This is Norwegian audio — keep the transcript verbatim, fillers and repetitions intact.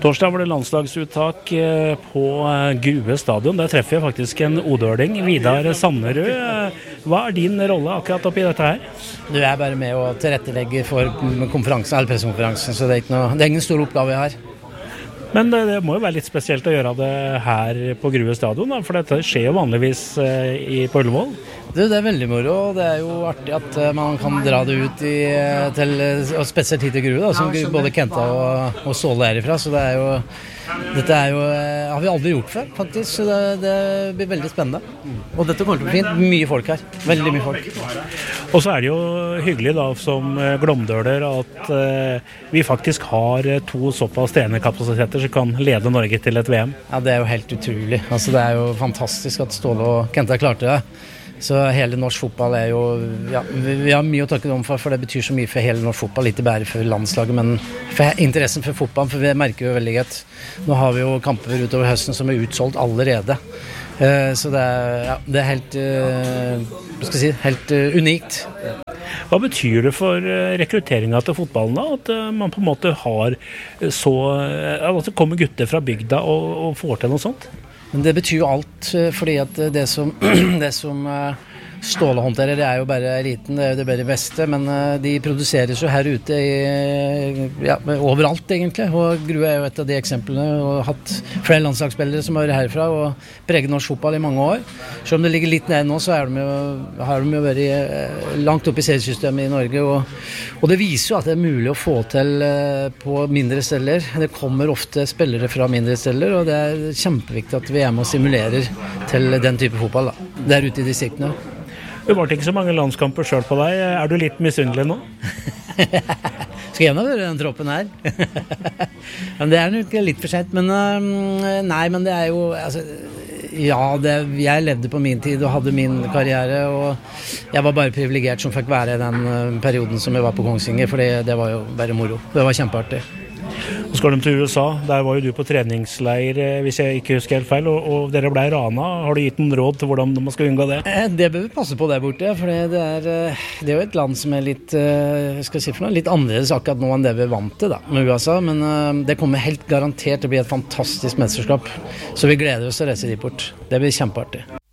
Torsdag var det landslagsuttak på Grue stadion. Der treffer jeg faktisk en odøling, Vidar Sanderud. Hva er din rolle akkurat oppi dette her? Du er bare med å tilrettelegge for konferansen, eller pressekonferansen, så det er, ikke noe, det er ingen stor oppgave jeg har. Men det må jo være litt spesielt å gjøre det her på Grue stadion, da, for dette skjer jo vanligvis i, på Ullevål. Det, det er veldig moro, og det er jo artig at man kan dra det ut i, til, og spesielt hit til Grue, da, som både Kenta og, og Ståle er ifra, så det er jo, dette er jo, har vi aldri gjort før, faktisk, så det, det blir veldig spennende. Og dette kommer til å bli fint, mye folk her, veldig mye folk. Og så er det jo hyggelig da, som glomdøler, at uh, vi faktisk har to såpass trenerkapasiteter som kan lede Norge til et V M. Ja, det er jo helt utrolig. Altså, det er jo fantastisk at Ståle og Kenta klarte det. Så hele norsk fotball er jo, ja, vi har mye å takke dem for, for det betyr så mye for hele norsk fotball, ikke bare for landslaget, men for interessen for fotball, for vi merker jo veldig godt. Nå har vi jo kamper utover høsten som er utsolgt allerede. Uh, så det er, ja, det er helt, uh, hva skal jeg si, helt uh, unikt. Hva betyr det for rekrutteringen til fotballen da, at man på en måte har så, at det kommer gutter fra bygda og, og får til noe sånt? Men det betyr jo alt, fordi at det som, det som Ståle håndterer, det er jo bare eliten, det er jo det bare beste, men de produseres jo her ute i, ja, overalt egentlig, og Grue er jo et av de eksemplene, og har hatt flere landslagsspillere som har vært herfra og preget norsk fotball i mange år. Så om det ligger litt ned nå, så er de jo, har de jo vært langt opp i seriesystemet i Norge, og, og det viser jo at det er mulig å få til på mindre steder. Det kommer ofte spillere fra mindre steder, og det er kjempeviktig at vi er med og simulerer til den type fotball da, der ute i distriktene. Det var ikke så mange landskamper selv på deg. Er du litt misunnelig nå? Skal jeg nå være den troppen her? Men det er nok litt for sent. Men nei, men det er jo altså, ja, det, jeg levde på min tid og hadde min karriere, og jeg var bare privilegert som fikk være i den perioden som jeg var på Kongsvinger, for det, det var jo bare moro. Det var kjempeartig. Så skal de til U S A, der var jo du på treningsleir, hvis jeg ikke husker helt feil, og, og dere ble rana. Har du gitt noen råd til hvordan man skal unngå det? Det bør vi passe på der borte, for det er, det er jo et land som er litt, skal jeg si for noe, litt annerledes akkurat nå enn det vi er vant til da, med U S A, men det kommer helt garantert til å bli et fantastisk mesterskap, så vi gleder oss til å reise dit bort. Det blir kjempeartig.